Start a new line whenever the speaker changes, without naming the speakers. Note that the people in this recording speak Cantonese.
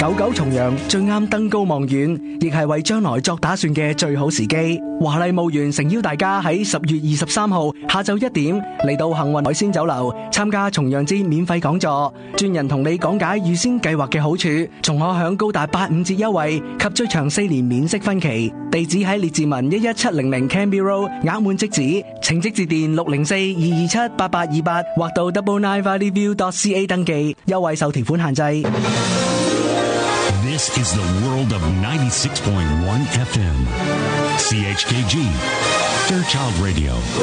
久久重陽最啱登高望遠，亦係為將來作打算嘅最好時機。華麗墓園誠邀大家喺10月23號下晝1點嚟到幸運海鮮酒樓參加重陽節免費講座，專人同你講解預先計劃嘅好處，仲可享高達85折優惠及最長4年免息分期。地址喺列治文11700 Canby Road， 額滿即止，請即致電604-227-8828或到 995valleyview.ca 登記，優惠受條款限制。
This is the world of 96.1 FM. CHKG, Fairchild Radio.